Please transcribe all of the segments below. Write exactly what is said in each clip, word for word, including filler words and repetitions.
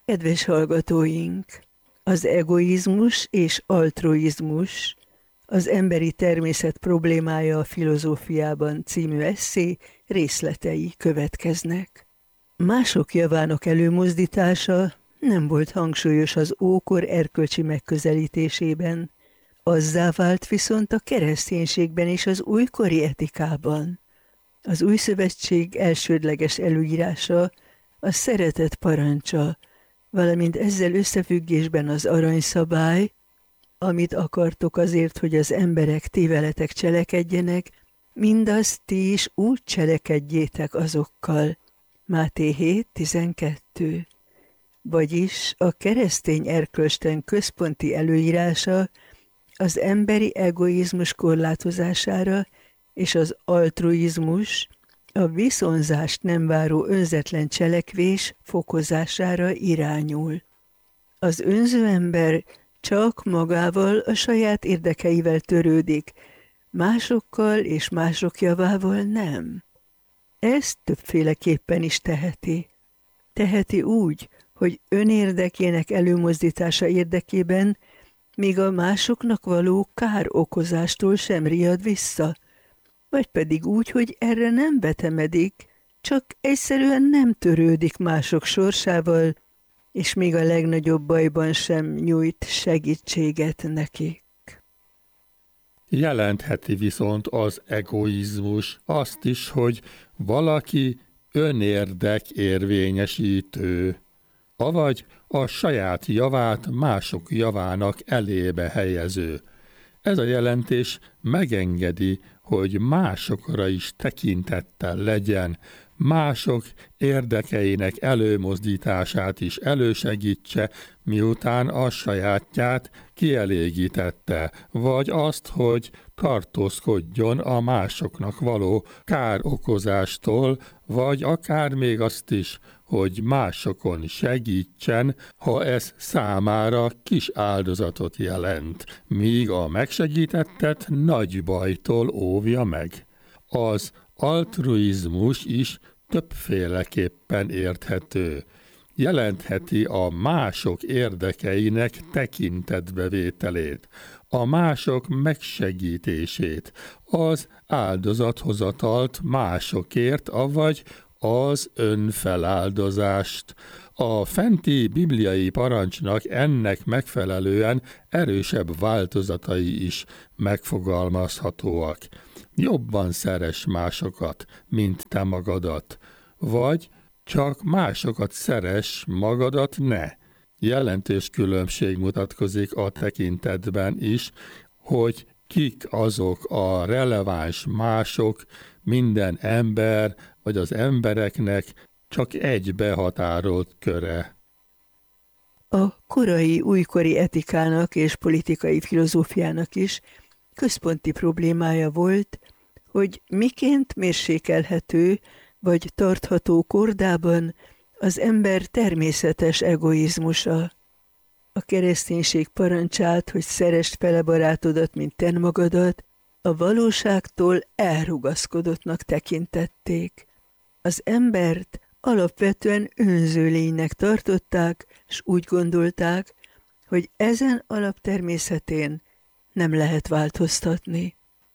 Kedves hallgatóink! Az egoizmus és altruizmus, az emberi természet problémája a filozófiában című esszé részletei következnek. Mások javának előmozdítása nem volt hangsúlyos az ókor erkölcsi megközelítésében, azzá vált viszont a kereszténységben és az újkori etikában. Az új szövetség elsődleges előírása a szeretet parancsa, valamint ezzel összefüggésben az aranyszabály, amit akartok azért, hogy az emberek ti veletek cselekedjenek, mindazt ti is úgy cselekedjétek azokkal. Máté hét tizenkettő. Vagyis a keresztény erkölcsten központi előírása az emberi egoizmus korlátozására és az altruizmus, a viszonzást nem váró önzetlen cselekvés fokozására irányul. Az önző ember csak magával, a saját érdekeivel törődik, másokkal és mások javával nem. Ezt többféleképpen is teheti. Teheti úgy, hogy önérdekének előmozdítása érdekében még a másoknak való kár okozástól sem riad vissza, vagy pedig úgy, hogy erre nem vetemedik, csak egyszerűen nem törődik mások sorsával, és még a legnagyobb bajban sem nyújt segítséget nekik. Jelentheti viszont az egoizmus azt is, hogy valaki önérdek érvényesítő, avagy a saját javát mások javának elébe helyező. Ez a jelentés megengedi, hogy másokra is tekintettel legyen, mások érdekeinek előmozdítását is elősegítse, miután a sajátját kielégítette, vagy azt, hogy tartózkodjon a másoknak való károkozástól, vagy akár még azt is, hogy másokon segítsen, ha ez számára kis áldozatot jelent, míg a megsegítettet nagy bajtól óvja meg. Az altruizmus is többféleképpen érthető. Jelentheti a mások érdekeinek tekintetbevételét, a mások megsegítését, az áldozathozatalt másokért, avagy az önfeláldozást. A fenti bibliai parancsnak ennek megfelelően erősebb változatai is megfogalmazhatóak. Jobban szeress másokat, mint te magadat, vagy csak másokat szeress, magadat ne. Jelentős különbség mutatkozik a tekintetben is, hogy kik azok a releváns mások, minden ember, vagy az embereknek csak egy behatárolt köre. A korai újkori etikának és politikai filozófiának is központi problémája volt, hogy miként mérsékelhető vagy tartható kordában az ember természetes egoizmusa. A kereszténység parancsát, hogy szeresd fele barátodat, mint te magadat, a valóságtól elrugaszkodottnak tekintették. Az embert alapvetően önző lénynek tartották, s úgy gondolták, hogy ezen alaptermészetén nem lehet változtatni.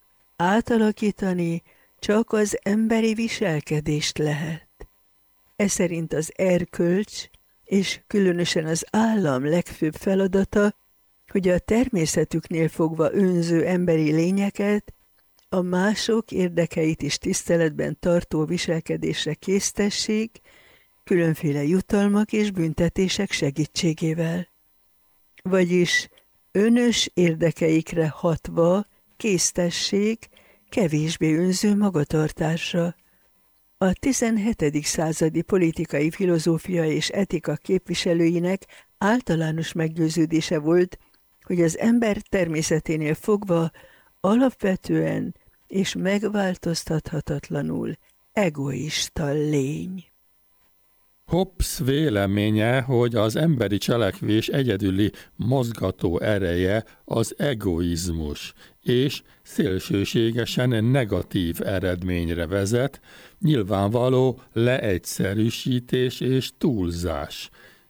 Átalakítani csak az emberi viselkedést lehet. E szerint az erkölcs, és különösen az állam legfőbb feladata, hogy a természetüknél fogva önző emberi lényeket, a mások érdekeit is tiszteletben tartó viselkedésre késztessék, különféle jutalmak és büntetések segítségével. Vagyis önös érdekeikre hatva késztessék kevésbé önző magatartásra. A tizenhetedik századi politikai filozófia és etika képviselőinek általános meggyőződése volt, hogy az ember természeténél fogva alapvetően és megváltoztathatatlanul egoista lény. Hobbes véleménye, hogy az emberi cselekvés egyedüli mozgató ereje az egoizmus, és szélsőségesen negatív eredményre vezet, nyilvánvaló leegyszerűsítés és túlzás.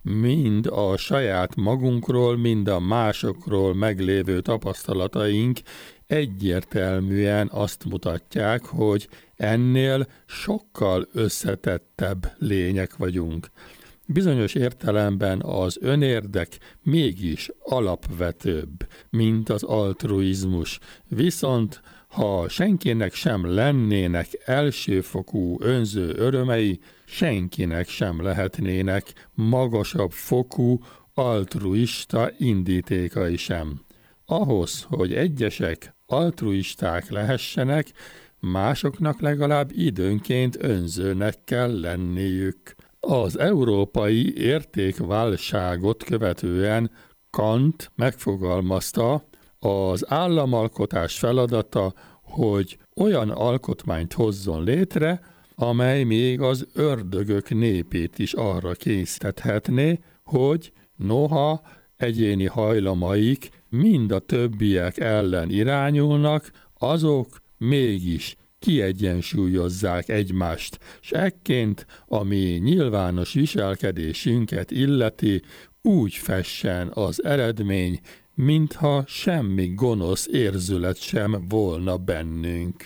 mind a saját magunkról, mind a másokról meglévő tapasztalataink egyértelműen azt mutatják, hogy ennél sokkal összetettebb lények vagyunk. Bizonyos értelemben az önérdek mégis alapvetőbb, mint az altruizmus, viszont ha senkinek sem lennének elsőfokú önző örömei, senkinek sem lehetnének magasabb fokú altruista indítékai sem. Ahhoz, hogy egyesek altruisták lehessenek, másoknak legalább időnként önzőnek kell lenniük. Az európai értékválságot követően Kant megfogalmazta, az államalkotás feladata, hogy olyan alkotmányt hozzon létre, amely még az ördögök népét is arra késztethetné, hogy noha egyéni hajlamaik mind a többiek ellen irányulnak, azok mégis kiegyensúlyozzák egymást, s ekként, ami nyilvános viselkedésünket illeti, úgy fessen az eredmény, mintha semmi gonosz érzület sem volna bennünk.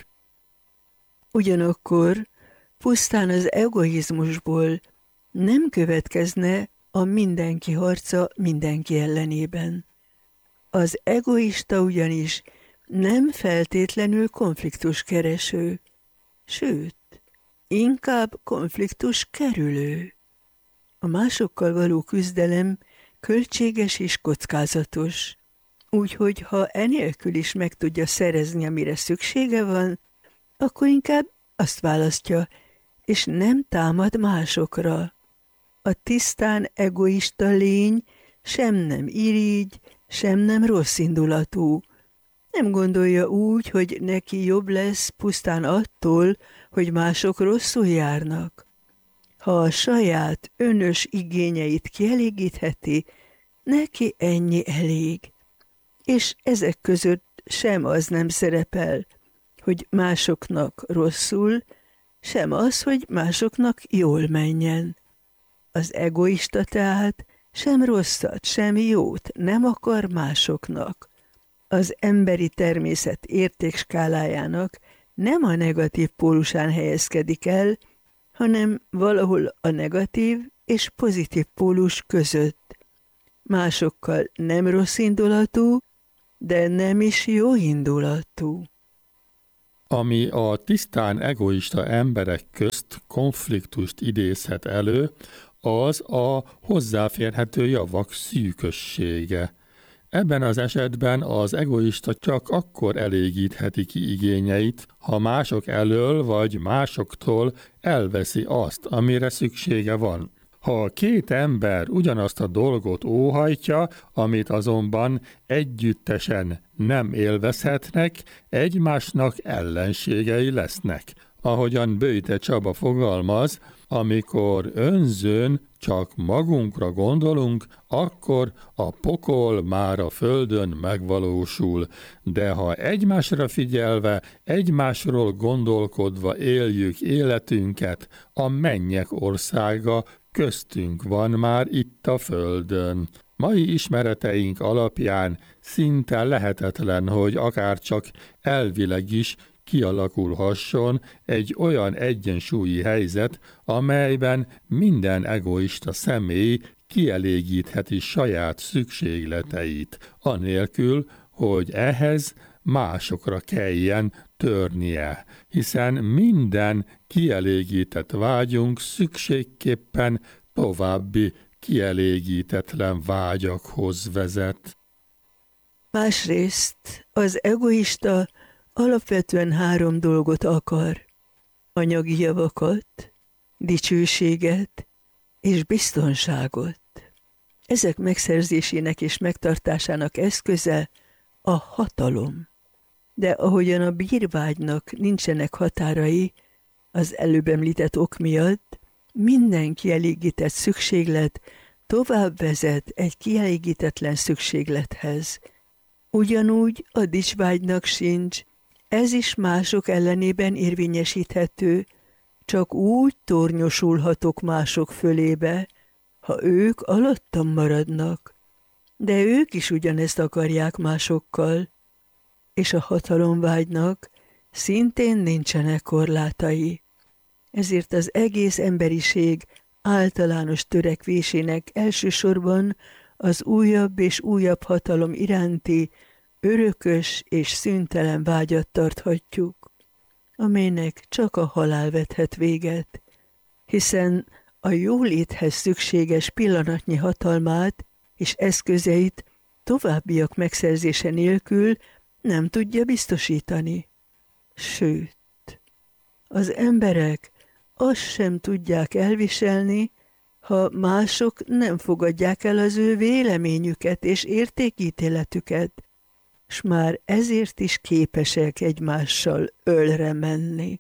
Ugyanakkor pusztán az egoizmusból nem következne a mindenki harca mindenki ellenében. Az egoista ugyanis nem feltétlenül konfliktus kereső, sőt, inkább konfliktus kerülő. A másokkal való küzdelem költséges és kockázatos, úgyhogy ha enélkül is meg tudja szerezni, amire szüksége van, akkor inkább azt választja, és nem támad másokra. A tisztán egoista lény sem nem irigy, sem nem rosszindulatú. Nem gondolja úgy, hogy neki jobb lesz pusztán attól, hogy mások rosszul járnak. Ha a saját önös igényeit kielégítheti, neki ennyi elég. És ezek között sem az nem szerepel, hogy másoknak rosszul, sem az, hogy másoknak jól menjen. Az egoista tehát sem rosszat, sem jót nem akar másoknak. Az emberi természet értékskálájának nem a negatív pólusán helyezkedik el, hanem valahol a negatív és pozitív pólus között. Másokkal nem rossz indulatú, de nem is jó indulatú. Ami a tisztán egoista emberek közt konfliktust idézhet elő, az a hozzáférhető javak szűkössége. Ebben az esetben az egoista csak akkor elégítheti ki igényeit, ha mások elől vagy másoktól elveszi azt, amire szüksége van. Ha két ember ugyanazt a dolgot óhajtja, amit azonban együttesen nem élvezhetnek, egymásnak ellenségei lesznek. Ahogyan Böjte Csaba fogalmaz, amikor önzőn csak magunkra gondolunk, akkor a pokol már a földön megvalósul, de ha egymásra figyelve, egymásról gondolkodva éljük életünket, a mennyek országa köztünk van már itt a földön. Mai ismereteink alapján szinte lehetetlen, hogy akár csak elvileg is kialakulhasson egy olyan egyensúlyi helyzet, amelyben minden egoista személy kielégítheti saját szükségleteit, anélkül, hogy ehhez másokra kelljen törnie, hiszen minden kielégített vágyunk szükségképpen további kielégítetlen vágyakhoz vezet. Másrészt az egoista alapvetően három dolgot akar: anyagi javakat, dicsőséget és biztonságot. Ezek megszerzésének és megtartásának eszköze a hatalom. De ahogyan a bírvágynak nincsenek határai, az előbb említett ok miatt minden kielégített szükséglet tovább vezet egy kielégítetlen szükséglethez. Ugyanúgy a dicsvágynak sincs, ez is mások ellenében érvényesíthető, csak úgy tornyosulhatok mások fölébe, ha ők alattam maradnak, de ők is ugyanezt akarják másokkal, és a hatalomvágynak szintén nincsenek korlátai. Ezért az egész emberiség általános törekvésének elsősorban az újabb és újabb hatalom iránti örökös és szüntelen vágyat tarthatjuk, amelynek csak a halál vethet véget, hiszen a jóléthez szükséges pillanatnyi hatalmát és eszközeit továbbiak megszerzése nélkül nem tudja biztosítani. Sőt, az emberek azt sem tudják elviselni, ha mások nem fogadják el az ő véleményüket és értékítéletüket, s már ezért is képesek egymással ölre menni.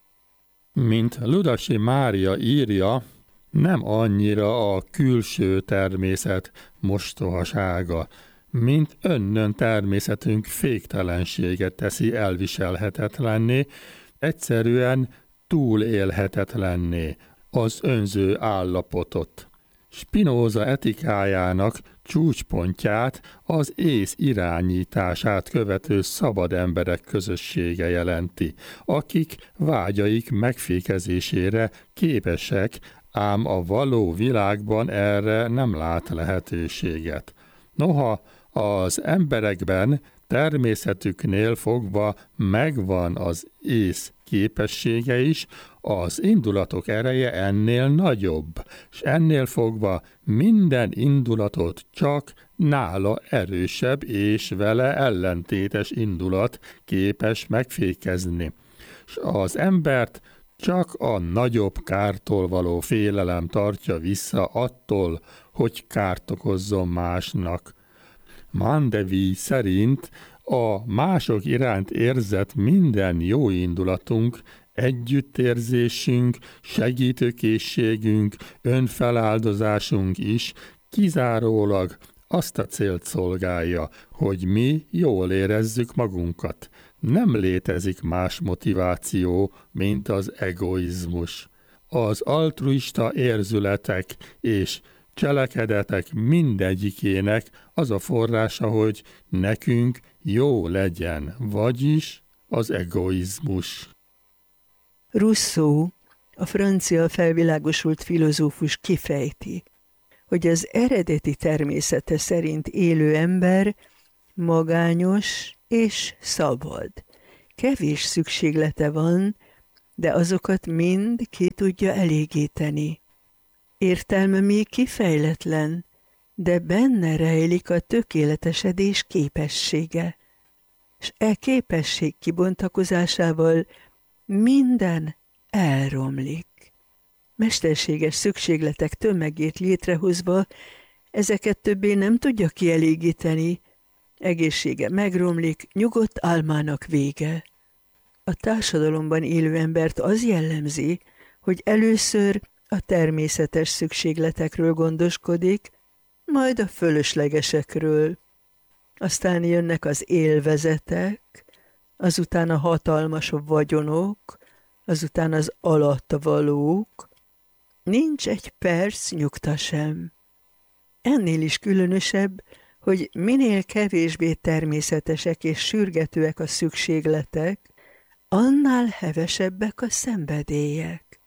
Mint Ludasi Mária írja, nem annyira a külső természet mostohasága, mint önnön természetünk féktelensége teszi elviselhetetlenné, egyszerűen túlélhetetlenné az önző állapotot. Spinoza etikájának csúcspontját az ész irányítását követő szabad emberek közössége jelenti, akik vágyaik megfékezésére képesek, ám a való világban erre nem lát lehetőséget. Noha az emberekben természetüknél fogva megvan az ész képessége is, az indulatok ereje ennél nagyobb, és ennél fogva minden indulatot csak nála erősebb és vele ellentétes indulat képes megfékezni. És az embert csak a nagyobb kártól való félelem tartja vissza attól, hogy kárt okozzon másnak. Mandevi szerint a mások iránt érzett minden jó indulatunk, együttérzésünk, segítőkészségünk, önfeláldozásunk is kizárólag azt a célt szolgálja, hogy mi jól érezzük magunkat. Nem létezik más motiváció, mint az egoizmus. Az altruista érzületek és cselekedetek mindegyikének az a forrása, hogy nekünk jó legyen, vagyis az egoizmus. Rousseau, a francia felvilágosult filozófus kifejti, hogy az eredeti természete szerint élő ember magányos és szabad. Kevés szükséglete van, de azokat mind ki tudja elégíteni. Értelme még kifejletlen, de benne rejlik a tökéletesedés képessége, s e képesség kibontakozásával minden elromlik. Mesterséges szükségletek tömegét létrehozva ezeket többé nem tudja kielégíteni, egészsége megromlik, nyugodt álmának vége. A társadalomban élő embert az jellemzi, hogy először a természetes szükségletekről gondoskodik, majd a fölöslegesekről. Aztán jönnek az élvezetek, azután a hatalmas vagyonok, azután az alattavalók. Nincs egy perc nyugta sem. Ennél is különösebb, hogy minél kevésbé természetesek és sürgetőek a szükségletek, annál hevesebbek a szenvedélyek.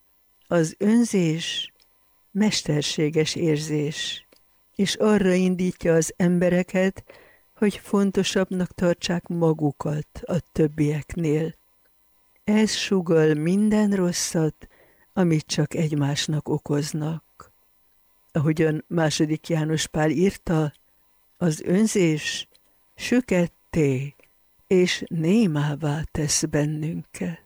Az önzés mesterséges érzés, és arra indítja az embereket, hogy fontosabbnak tartsák magukat a többieknél. Ez sugall minden rosszat, amit csak egymásnak okoznak. Ahogyan második János Pál írta, az önzés süketté és némává tesz bennünket.